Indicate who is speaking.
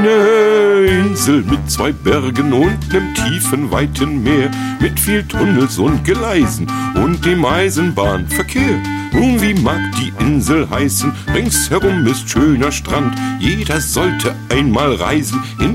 Speaker 1: Eine Insel mit 2 Bergen und nem tiefen, weiten Meer, mit viel Tunnels und Gleisen und dem Eisenbahnverkehr. Nun, wie mag die Insel heißen? Ringsherum ist schöner Strand. Jeder sollte einmal reisen in